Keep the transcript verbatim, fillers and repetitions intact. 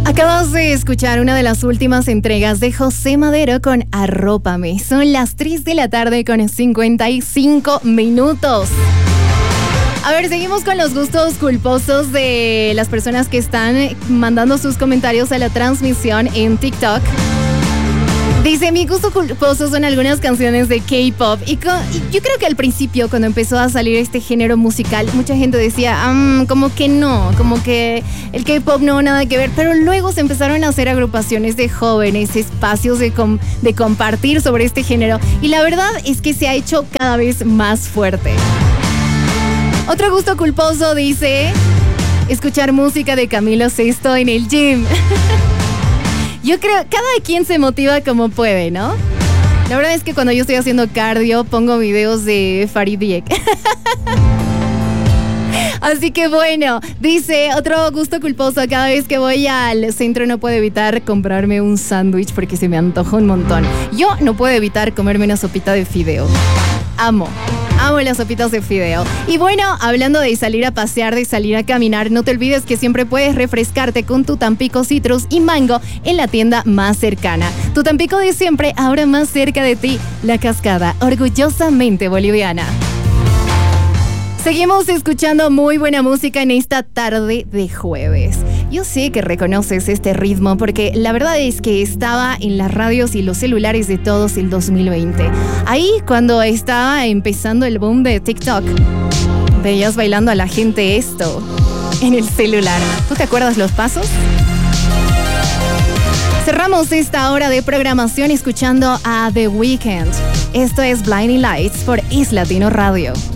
Acabas de escuchar una de las últimas entregas de José Madero con Arrópame. Son las tres de la tarde con cincuenta y cinco minutos. A ver, seguimos con los gustos culposos de las personas que están mandando sus comentarios a la transmisión en TikTok. Dice, mi gusto culposo son algunas canciones de K-pop. Y, co- y yo creo que al principio, cuando empezó a salir este género musical, mucha gente decía, um, como que no, como que el K-pop no, nada que ver. Pero luego se empezaron a hacer agrupaciones de jóvenes, espacios de, com- de compartir sobre este género. Y la verdad es que se ha hecho cada vez más fuerte. Otro gusto culposo dice, escuchar música de Camilo Sesto en el gym. Yo creo, cada quien se motiva como puede, ¿no? La verdad es que cuando yo estoy haciendo cardio, pongo videos de Farid Diek. Así que bueno, dice, otro gusto culposo, cada vez que voy al centro no puedo evitar comprarme un sándwich porque se me antoja un montón. Yo no puedo evitar comerme una sopita de fideo. Amo. Amo las sopitas de fideo. Y bueno, hablando de salir a pasear, de salir a caminar, no te olvides que siempre puedes refrescarte con tu Tampico Citrus y Mango en la tienda más cercana. Tu Tampico de siempre, ahora más cerca de ti. La Cascada, orgullosamente boliviana. Seguimos escuchando muy buena música en esta tarde de jueves. Yo sé que reconoces este ritmo porque la verdad es que estaba en las radios y los celulares de todos el dos mil veinte. Ahí cuando estaba empezando el boom de TikTok, veías bailando a la gente esto en el celular. ¿Tú te acuerdas los pasos? Cerramos esta hora de programación escuchando a The Weeknd. Esto es Blinding Lights por Is Latino Radio.